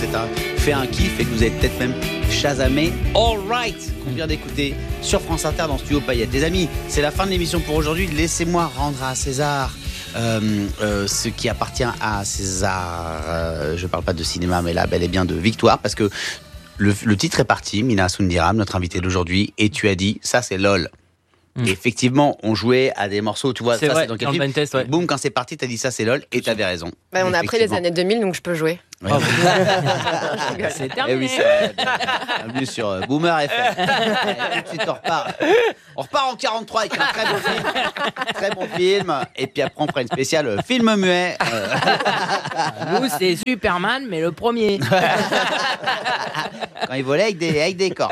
vous êtes fait un kiff et que vous avez peut-être même chasamé All Right qu'on vient d'écouter sur France Inter dans Studio Payette. Les amis, c'est la fin de l'émission pour aujourd'hui. Laissez-moi rendre à César ce qui appartient à César. Je parle pas de cinéma, mais là, bel et bien de victoire, parce que le titre est parti. Mina Sundiram, notre invitée d'aujourd'hui, et tu as dit, ça c'est LOL. Et effectivement, on jouait à des morceaux, tu vois, c'est ça vrai, c'est dans quel dans le film. blind test, ouais. Boum, quand c'est parti, t'as dit ça c'est LOL, et t'avais raison. Bah, on a appris les années 2000, donc je peux jouer. Ouais. Oh, Je rigole. c'est Eh terminé. oui, c'est bienvenue sur Boomer FM. Tout de suite, on repart. On repart en 43 avec un très bon film. Très bon film. Et puis après, on fera une spéciale film muet. Nous, c'est Superman, mais le premier. Quand il volait avec des corps.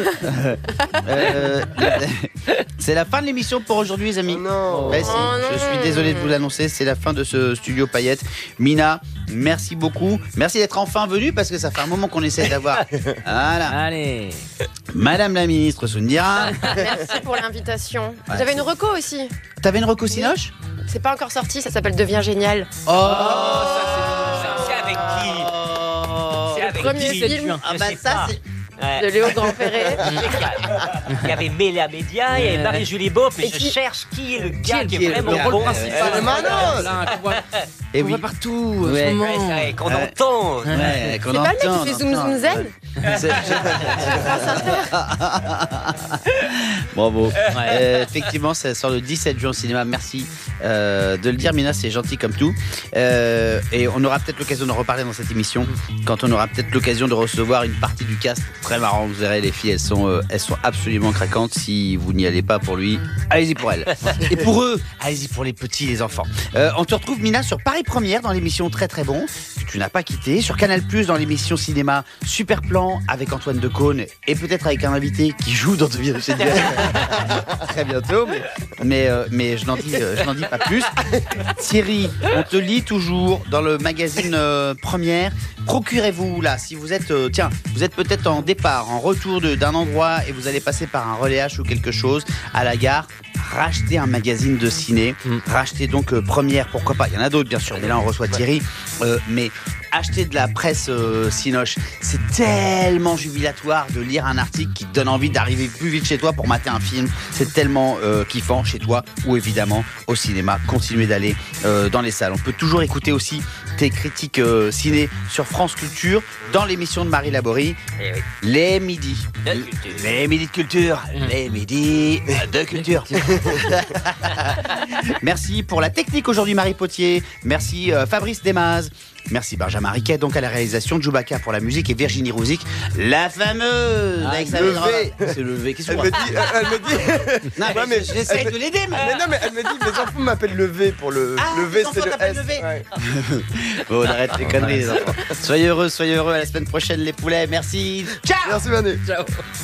C'est la fin de l'émission pour aujourd'hui, les amis. non. Ouais, si, Oh non. je suis désolé de vous l'annoncer, c'est la fin de ce Studio Payette. Mina, merci beaucoup. Merci d'être enfin venue parce que ça fait un moment qu'on essaie d'avoir. Voilà. Allez. Madame la ministre Soundira. Merci pour l'invitation. Ouais, J'avais une reco aussi. T'avais une reco Cinoche ? C'est pas encore sorti, ça s'appelle Deviens génial. Oh, C'est avec qui? C'est avec Premier qui? film Ah bah ça c'est. de Léo Grand-Ferré. Il y avait Mélia Média, il y avait Marie-Julie Beaup, mais Et je qui- cherche qui est le gars qui qui est est le vraiment gars bon. principal. le Manos. Là, Et on oui. voit partout en Ouais. ce moment. Ouais, c'est vrai, qu'on Ouais. entend. Ouais, qu'on C'est pas le mec entend, qui fait on Zoom entend. Zoom Zen C'est- Bravo. Effectivement, ça sort le 17 juin au cinéma. Merci de le dire, Mina, c'est gentil comme tout. Et on aura peut-être l'occasion d'en reparler dans cette émission quand on aura peut-être l'occasion de recevoir une partie du cast très marrant. Vous verrez, les filles, elles sont absolument craquantes. Si vous n'y allez pas pour lui, allez-y pour elles. Et pour eux, allez-y pour les petits, les enfants. On te retrouve, Mina, sur Paris Première dans l'émission Très Très Bon, que tu n'as pas quitté, sur Canal+, dans l'émission cinéma Super Plan avec Antoine Decaune et peut-être avec un invité qui joue dans Deviens génial très bientôt, mais je n'en dis pas plus. Thierry, on te lit toujours dans le magazine Première. Procurez-vous là, si vous êtes vous êtes peut-être en départ, en retour d'un endroit et vous allez passer par un relais H ou quelque chose à la gare. Rachetez un magazine de ciné, rachetez donc Première, pourquoi pas, il y en a d'autres bien sûr, mais là on reçoit Thierry, mais achetez de la presse Cinoche, c'est tellement jubilatoire de lire un article qui te donne envie d'arriver plus vite chez toi pour mater un film, c'est tellement kiffant chez toi ou évidemment au cinéma, continuez d'aller dans les salles. On peut toujours écouter aussi tes critiques ciné sur France Culture dans l'émission de Marie Laborie, Eh oui. les midis. De culture. Les midis de culture, les midis de culture. Merci pour la technique aujourd'hui, Marie Potier. Merci Fabrice Desmaz. Merci Benjamin Riquet, donc à la réalisation, Djoubaka pour la musique et Virginie Rouzic, la fameuse. Avec sa le robe. V. C'est le V. Qu'est-ce que Elle tu me vois dit, Non, Ouais, mais j'essaie elle de l'aider, mais. mais non, mais elle me dit, mes enfants m'appellent le V pour le V, les c'est enfants le t'appellent S. le V. Ouais. Bon, on arrête les conneries, les enfants. Soyez heureux. À la semaine prochaine, les poulets. Merci. Ciao. Merci Manu. Ciao.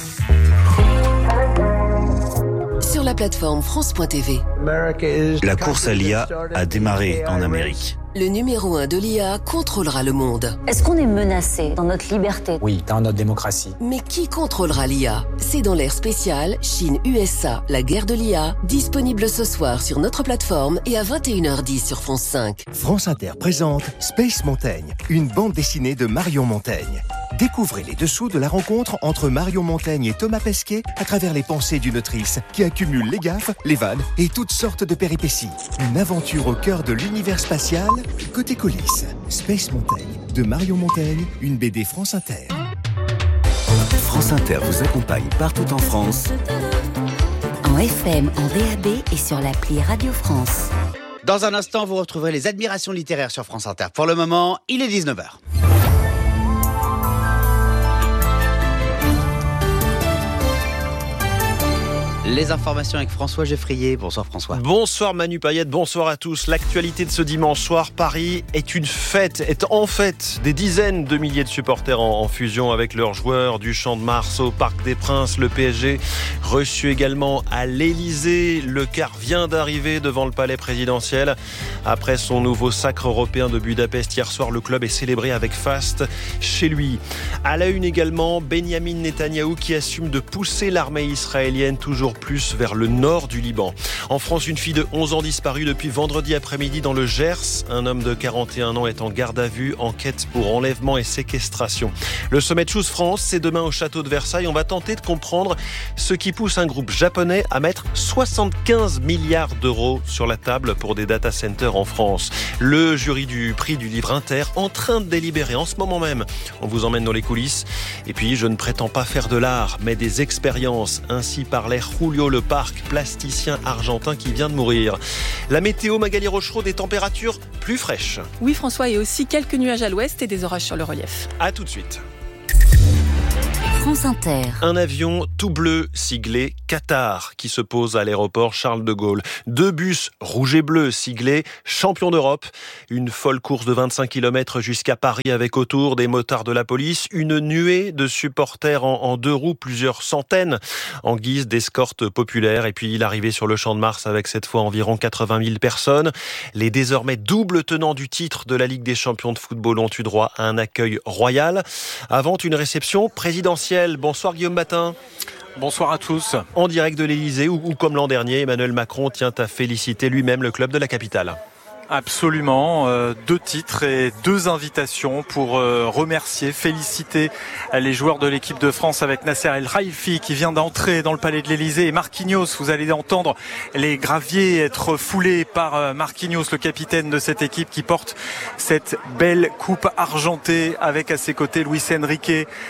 Sur la plateforme France.tv. La course à l'IA a démarré en Amérique. Le numéro 1 de l'IA contrôlera le monde. Est-ce qu'on est menacé dans notre liberté? Oui, dans notre démocratie. Mais qui contrôlera l'IA? C'est dans l'ère spéciale Chine-USA, la guerre de l'IA, disponible ce soir sur notre plateforme et à 21h10 sur France 5. France Inter présente Space Mountain, une bande dessinée de Marion Montaigne. Découvrez les dessous de la rencontre entre Marion Montaigne et Thomas Pesquet à travers les pensées d'une autrice qui accumule les gaffes, les vannes et toutes sortes de péripéties. Une aventure au cœur de l'univers spatial, côté coulisses. Space Mountain, de Marion Montaigne, une BD France Inter. France Inter vous accompagne partout en France. En FM, en DAB et sur l'appli Radio France. Dans un instant, vous retrouverez les admirations littéraires sur France Inter. Pour le moment, il est 19h. Les informations avec François Geffrier. Bonsoir François. Bonsoir Manu Payette, bonsoir à tous. L'actualité de ce dimanche soir, Paris est une fête, est en fête. Des dizaines de milliers de supporters en fusion avec leurs joueurs du Champ de Mars au Parc des Princes. Le PSG reçu également à l'Elysée. Le car vient d'arriver devant le palais présidentiel. Après son nouveau sacre européen de Budapest hier soir, le club est célébré avec faste chez lui. À la une également, Benyamin Netanyahou qui assume de pousser l'armée israélienne toujours encore plus vers le nord du Liban. En France, une fille de 11 ans disparue depuis vendredi après-midi dans le Gers. Un homme de 41 ans est en garde à vue, enquête pour enlèvement et séquestration. Le sommet de Choose France, c'est demain au château de Versailles. On va tenter de comprendre ce qui pousse un groupe japonais à mettre 75 milliards d'euros sur la table pour des data centers en France. Le jury du prix du livre Inter en train de délibérer en ce moment même. On vous emmène dans les coulisses. Et puis, je ne prétends pas faire de l'art, mais des expériences. Ainsi parlait Julio Leparc, plasticien argentin qui vient de mourir. La météo, Magali Rochereau, des températures plus fraîches. Oui, François, et aussi quelques nuages à l'ouest et des orages sur le relief. À tout de suite. France Inter. Un avion tout bleu siglé Qatar qui se pose à l'aéroport Charles de Gaulle. 2 bus rouge et bleu siglés champion d'Europe. Une folle course de 25 km jusqu'à Paris avec autour des motards de la police. Une nuée de supporters en 2 roues, plusieurs centaines en guise d'escorte populaire. Et puis l'arrivée sur le Champ de Mars avec cette fois environ 80 000 personnes. Les désormais doubles tenants du titre de la Ligue des champions de football ont eu droit à un accueil royal avant une réception présidentielle. Bonsoir Guillaume Batin. Bonsoir à tous. En direct de l'Elysée où comme l'an dernier, Emmanuel Macron tient à féliciter lui-même le club de la capitale. Absolument, 2 titres et 2 invitations pour remercier, féliciter les joueurs de l'équipe de France avec Nasser El Khelaifi qui vient d'entrer dans le palais de l'Elysée et Marquinhos. Vous allez entendre les graviers être foulés par Marquinhos, le capitaine de cette équipe qui porte cette belle coupe argentée avec à ses côtés Luis Enrique,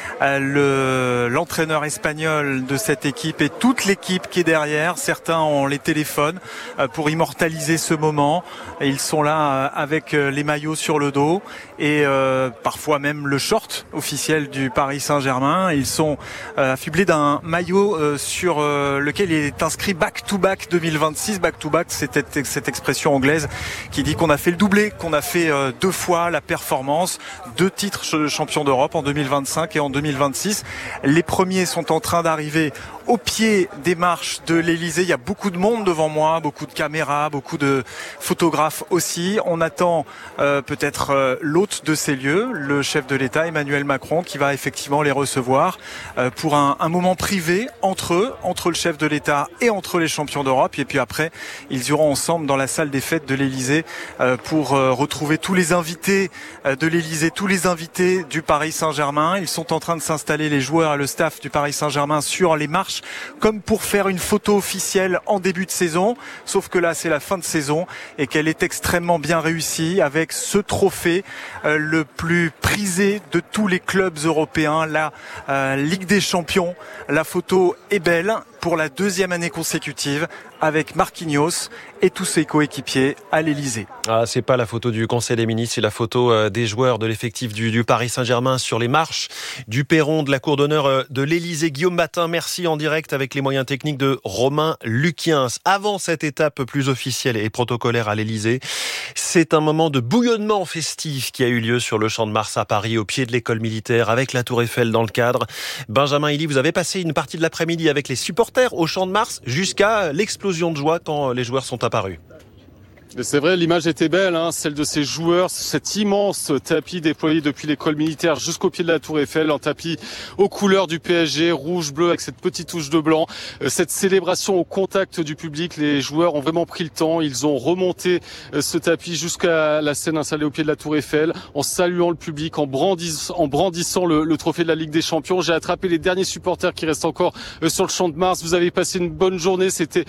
l'entraîneur espagnol de cette équipe et toute l'équipe qui est derrière. Certains ont les téléphones pour immortaliser ce moment. Ils sont là avec les maillots sur le dos et parfois même le short officiel du Paris Saint-Germain. Ils sont affublés d'un maillot sur lequel il est inscrit Back to Back 2026. Back to Back, c'est cette expression anglaise qui dit qu'on a fait le doublé, qu'on a fait 2 fois la performance, 2 titres de champion d'Europe en 2025 et en 2026. Les premiers sont en train d'arriver au pied des marches de l'Elysée. Il y a beaucoup de monde devant moi, beaucoup de caméras, beaucoup de photographes aussi. On attend peut-être l'hôte de ces lieux, le chef de l'État Emmanuel Macron, qui va effectivement les recevoir pour un moment privé entre eux, entre le chef de l'État et entre les champions d'Europe. Et puis après, ils iront ensemble dans la salle des fêtes de l'Elysée pour retrouver tous les invités de l'Elysée, tous les invités du Paris Saint-Germain. Ils sont en train de s'installer, les joueurs et le staff du Paris Saint-Germain, sur les marches comme pour faire une photo officielle en début de saison, sauf que là c'est la fin de saison et qu'elle est extrêmement bien réussie avec ce trophée le plus prisé de tous les clubs européens, la Ligue des Champions. La photo est belle pour la 2e année consécutive avec Marquinhos et tous ses coéquipiers à l'Elysée. Ah, c'est pas la photo du Conseil des ministres, c'est la photo des joueurs de l'effectif du Paris Saint-Germain sur les marches du perron de la cour d'honneur de l'Elysée. Guillaume Batin, merci, en direct avec les moyens techniques de Romain Luquiens. Avant cette étape plus officielle et protocolaire à l'Elysée, c'est un moment de bouillonnement festif qui a eu lieu sur le Champ de Mars à Paris, au pied de l'école militaire, avec la Tour Eiffel dans le cadre. Benjamin Hilly, vous avez passé une partie de l'après-midi avec les supporters au Champ de Mars jusqu'à l'explosion de joie quand les joueurs sont apparus. C'est vrai, l'image était belle, celle de ces joueurs, cet immense tapis déployé depuis l'école militaire jusqu'au pied de la Tour Eiffel, un tapis aux couleurs du PSG, rouge-bleu avec cette petite touche de blanc. Cette célébration au contact du public, les joueurs ont vraiment pris le temps, ils ont remonté ce tapis jusqu'à la scène installée au pied de la Tour Eiffel, en saluant le public, en brandissant le trophée de la Ligue des Champions. J'ai attrapé les derniers supporters qui restent encore sur le Champ de Mars. Vous avez passé une bonne journée, c'était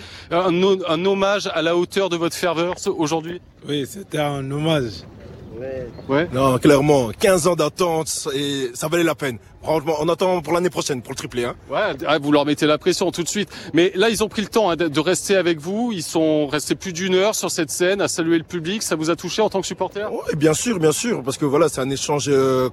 un hommage à la hauteur de votre ferveur aujourd'hui? Oui, c'était un hommage. Ouais. Non, clairement, 15 ans d'attente et ça valait la peine. Franchement, on attend pour l'année prochaine, pour le triplé. Ouais, vous leur mettez la pression tout de suite. Mais là, ils ont pris le temps de rester avec vous. Ils sont restés plus d'1 heure sur cette scène à saluer le public. Ça vous a touché en tant que supporter? Oui, bien sûr, parce que voilà, c'est un échange,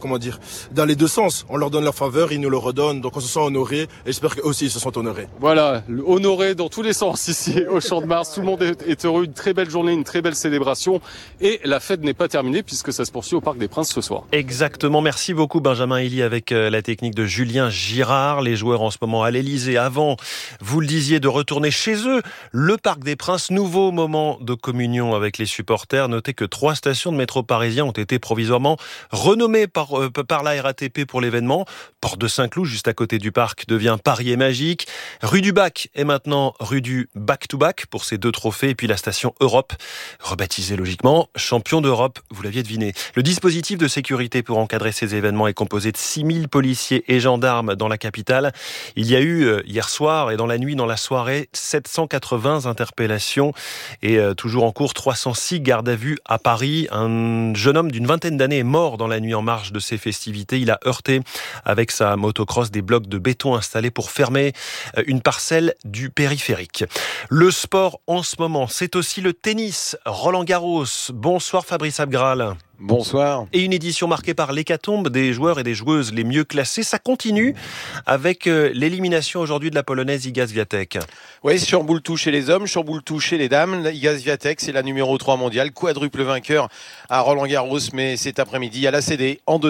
dans les 2 sens. On leur donne leur faveur, ils nous le redonnent, donc on se sent honoré. Et j'espère qu'eux aussi ils se sentent honorés. Voilà, honoré dans tous les sens ici au Champ de Mars. Tout le monde est heureux. Une très belle journée, une très belle célébration. Et la fête n'est pas terminée puisque ça se poursuit au Parc des Princes ce soir. Exactement, merci beaucoup Benjamin Elie avec la technique de Julien Girard. Les joueurs en ce moment à l'Elysée, avant, vous le disiez, de retourner chez eux. Le Parc des Princes, nouveau moment de communion avec les supporters. Notez que 3 stations de métro parisien ont été provisoirement renommées par la RATP pour l'événement. Porte de Saint-Cloud, juste à côté du parc, devient Paris est magique. Rue du Bac est maintenant rue du Back-to-Back pour ces 2 trophées. Et puis la station Europe, rebaptisée logiquement champion d'Europe, vous l'aviez deviné. Le dispositif de sécurité pour encadrer ces événements est composé de 6000 policiers et gendarmes dans la capitale. Il y a eu hier soir et dans la nuit, dans la soirée, 780 interpellations et toujours en cours 306 gardes à vue à Paris. Un jeune homme d'une 20aine d'années est mort dans la nuit en marge de ces festivités. Il a heurté avec sa motocross des blocs de béton installés pour fermer une parcelle du périphérique. Le sport en ce moment, c'est aussi le tennis. Roland-Garros. Bonsoir Fabrice Abgral. Bonsoir. Et une édition marquée par l'hécatombe des joueurs et des joueuses les mieux classés. Ça continue avec l'élimination aujourd'hui de la Polonaise Iga Swiatek. Oui, Stamboul chez les hommes, Stamboul chez les dames. Iga Swiatek, c'est la numéro 3 mondiale, quadruple vainqueur à Roland-Garros, mais cet après-midi, elle a cédé en